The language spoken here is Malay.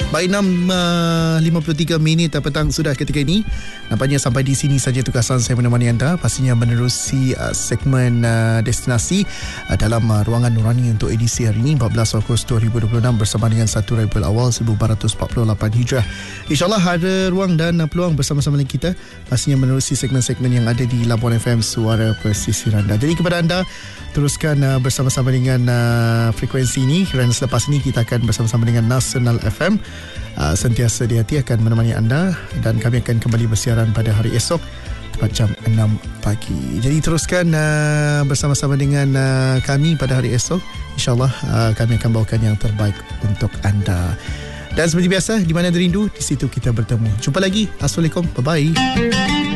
Baik, 6.53 minit petang sudah ketika ini. Nampaknya sampai di sini saja tugasan saya menemani anda. Pastinya menerusi segmen destinasi dalam ruangan nurani untuk edisi hari ini 14 Ogos 2026 bersama dengan 1 Rabiul Awal 1448 Hijrah. InsyaAllah ada ruang dan peluang bersama-sama dengan kita. Pastinya menerusi segmen-segmen yang ada di Labuan FM Suara Pesisir anda. Jadi kepada anda, teruskan bersama-sama dengan frekuensi ini, kerana selepas ini kita akan bersama-sama dengan Nasional FM. Sentiasa di hati akan menemani anda, dan kami akan kembali bersiaran pada hari esok tepat jam 6 pagi. Jadi teruskan bersama-sama dengan kami pada hari esok. InsyaAllah kami akan bawakan yang terbaik untuk anda. Dan seperti biasa, di mana ada rindu, di situ kita bertemu. Jumpa lagi. Assalamualaikum. Bye-bye.